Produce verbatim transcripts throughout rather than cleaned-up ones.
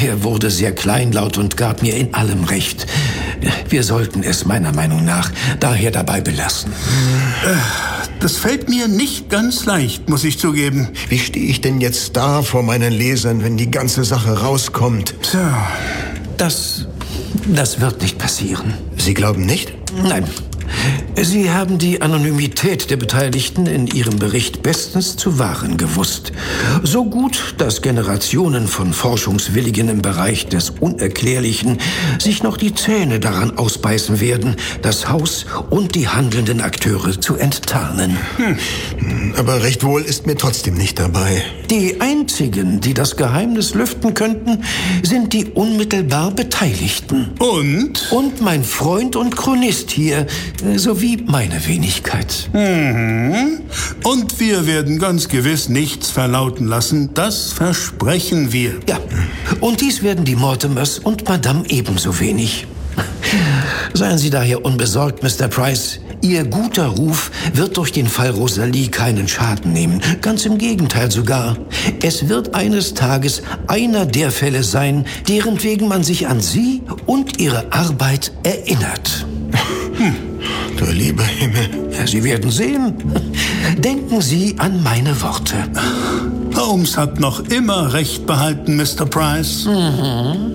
Er wurde sehr kleinlaut und gab mir in allem recht. Wir sollten es meiner Meinung nach daher dabei belassen. Das fällt mir nicht ganz leicht, muss ich zugeben. Wie stehe ich denn jetzt da vor meinen Lesern, wenn die ganze Sache rauskommt? Tja. Das, das wird nicht passieren. Sie glauben nicht? Nein. Sie haben die Anonymität der Beteiligten in Ihrem Bericht bestens zu wahren gewusst. So gut, dass Generationen von Forschungswilligen im Bereich des Unerklärlichen sich noch die Zähne daran ausbeißen werden, das Haus und die handelnden Akteure zu enttarnen. Hm. Aber recht wohl ist mir trotzdem nicht dabei. Die einzigen, die das Geheimnis lüften könnten, sind die unmittelbar Beteiligten. Und? Und mein Freund und Chronist hier, sowie meine Wenigkeit. Mhm. Und wir werden ganz gewiss nichts verlauten lassen. Das versprechen wir. Ja, und dies werden die Mortimers und Madame ebenso wenig. Seien Sie daher unbesorgt, Mister Price. Ihr guter Ruf wird durch den Fall Rosalie keinen Schaden nehmen. Ganz im Gegenteil sogar. Es wird eines Tages einer der Fälle sein, deren wegen man sich an Sie und Ihre Arbeit erinnert. Hm. Du lieber Himmel. Ja, Sie werden sehen. Denken Sie an meine Worte. Holmes hat noch immer recht behalten, Mister Price. Mhm.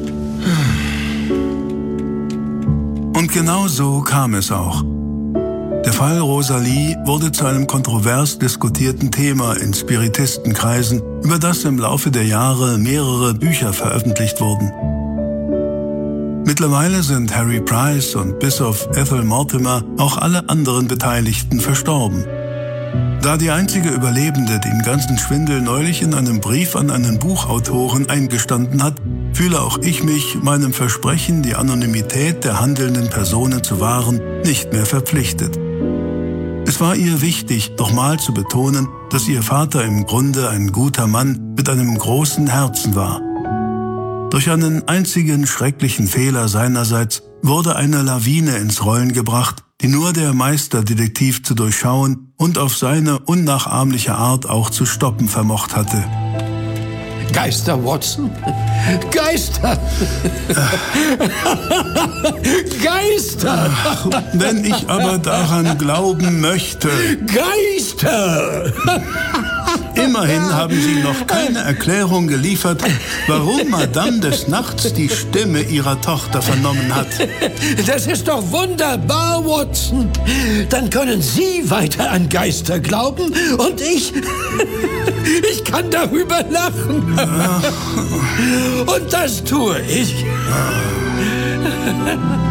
Und genau so kam es auch. Der Fall Rosalie wurde zu einem kontrovers diskutierten Thema in Spiritistenkreisen, über das im Laufe der Jahre mehrere Bücher veröffentlicht wurden. Mittlerweile sind Harry Price und bis auf Ethel Mortimer auch alle anderen Beteiligten verstorben. Da die einzige Überlebende den ganzen Schwindel neulich in einem Brief an einen Buchautoren eingestanden hat, fühle auch ich mich meinem Versprechen, die Anonymität der handelnden Personen zu wahren, nicht mehr verpflichtet. Es war ihr wichtig, nochmal zu betonen, dass ihr Vater im Grunde ein guter Mann mit einem großen Herzen war. Durch einen einzigen schrecklichen Fehler seinerseits wurde eine Lawine ins Rollen gebracht, die nur der Meisterdetektiv zu durchschauen und auf seine unnachahmliche Art auch zu stoppen vermocht hatte. Geister, Watson? Geister! Geister! Ach, wenn ich aber daran glauben möchte. Geister! Immerhin haben Sie noch keine Erklärung geliefert, warum Madame des Nachts die Stimme ihrer Tochter vernommen hat. Das ist doch wunderbar, Watson. Dann können Sie weiter an Geister glauben und ich... Ich kann darüber lachen. Und das tue ich.